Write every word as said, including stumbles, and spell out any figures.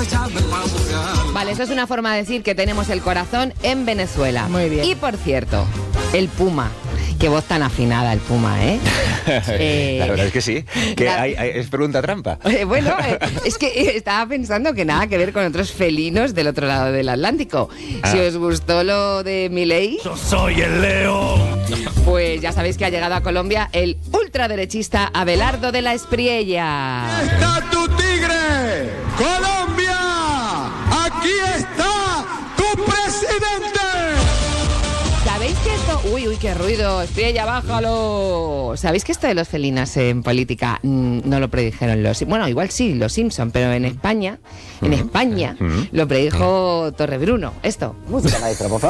Vale, eso es una forma de decir que tenemos el corazón en Venezuela. Muy bien. Y por cierto, el Puma. Qué voz tan afinada el Puma, ¿eh? eh la verdad es que sí. Que la... hay, hay, es pregunta trampa. Eh, bueno, eh, es que estaba pensando que nada que ver con otros felinos del otro lado del Atlántico. Ah. Si os gustó lo de Milei... ¡Yo soy el león! Pues ya sabéis que ha llegado a Colombia el ultraderechista Abelardo de la Espriella. ¡Está tu tigre! ¡Colombia! ¡Aquí está tu presidente! ¿Sabéis que esto...? Uy, uy, qué ruido. Espriella, bájalo. ¿Sabéis que esto de los felinos en política mmm, no lo predijeron los... Bueno, igual sí, los Simpson, pero en España, en España, lo predijo Torrebruno. Esto. Música, maestro, por favor.